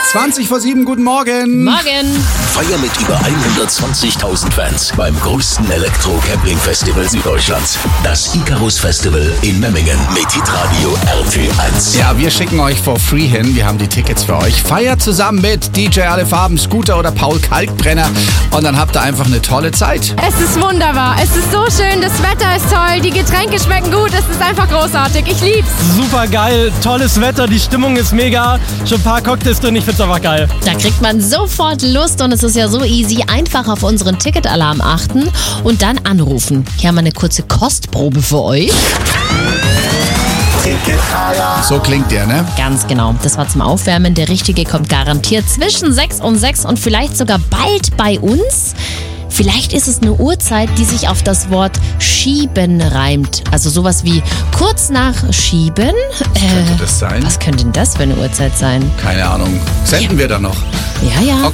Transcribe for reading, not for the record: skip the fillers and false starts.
7:20, guten Morgen. Morgen. Feier mit über 120.000 Fans beim größten Elektro-Camping-Festival Süddeutschlands. Das Icarus Festival in Memmingen mit Hitradio RT1. Ja, wir schicken euch for free hin. Wir haben die Tickets für euch. Feiert zusammen mit DJ Alle Farben, Scooter oder Paul Kalkbrenner. Und dann habt ihr einfach eine tolle Zeit. Es ist wunderbar. Es ist so schön. Das Wetter ist toll. Die Getränke schmecken gut. Es ist einfach großartig. Ich lieb's. Super geil. Tolles Wetter. Die Stimmung ist mega. Schon ein paar Cocktails drin. Ich find's einfach geil. Da kriegt man sofort Lust und es ist ja so easy. Einfach auf unseren Ticketalarm achten und dann anrufen. Hier haben wir eine kurze Kostprobe für euch. So klingt der, ne? Ganz genau. Das war zum Aufwärmen. Der Richtige kommt garantiert zwischen 6 und 6 und vielleicht sogar bald bei uns. Vielleicht ist es eine Uhrzeit, die sich auf das Wort schieben reimt. Also sowas wie kurz nach schieben. Könnte das sein? Was könnte denn das für eine Uhrzeit sein? Keine Ahnung. Senden wir da noch? Ja.